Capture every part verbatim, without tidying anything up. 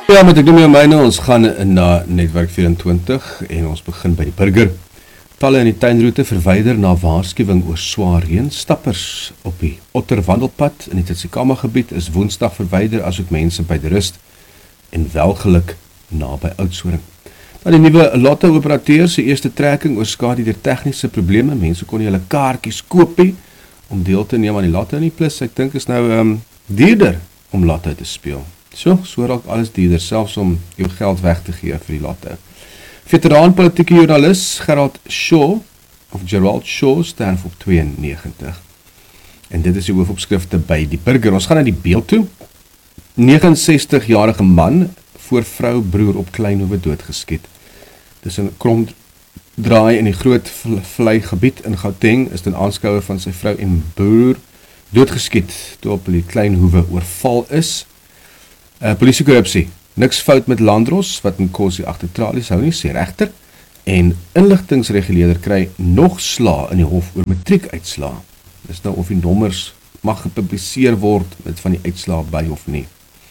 Ja, met ek noem jou myne, ons gaan na Netwerk vyf-en-twintig en ons begin by die burger. Talle in die tuinroete verwyder na waarskuwing oor swaar reën. Stappers op die Otterwandelpad in die Tsitsikamma gebied is Woensdag verwyder, asook mense by die Rust en Welgeluk naby Oudtshoorn. Dan die nuwe lotto-operateur se eerste trekking oorskadu deur tegniese probleme. Mense kon nie hulle kaartjies koop nie om deel te neem aan die lotto nie. Plus ek dink is nou um, duurder om lotto te speel. So, so raak alles duurder, selfs om jou geld weg te gee vir die lotto. Veteraan politieke joernalis Gerald Shaw, of Gerald Shaw, sterf op tweeënnegentig. En dit is die hoofopskrifte by die burger. Ons gaan na die beeld toe. negenensestig-jarige man voor vrou broer op Kleinhoewe doodgeskiet. Dis 'n kromdraai in die groot vlei gebied in Gauteng is ten aanskouer van sy vrou en broer doodgeskiet toe op die Kleinhoewe oorval is. Uh, Polisiekorrupsie. Niks fout met Landros wat in Kosie agter tralies hou nie, sê regter. En inligtingsreguleerder kry nog sla in die hof oor matriekuitslaa. Dis nou of die nommers mag gepubliseer word met van die uitslaa by of nie.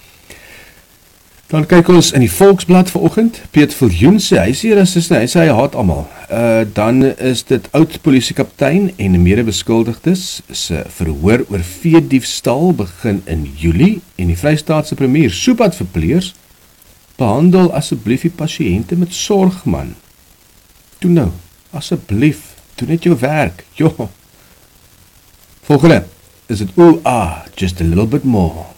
Dan kyk ons in die Volksblad vanoggend. Piet Viljoen sê hy sê rasis, hy sê hy haat almal. Uh, dan is dit oud polisiekaptein en mede-beskuldigdes se verhoor oor veediefstal begin in Julie en die Vrystaatse premier soepat verpleegers behandel asseblief die pasiënte met sorg, man. Toe nou, asseblief, doen net jou werk. Jo. Volgende is dit O A, just a little bit more.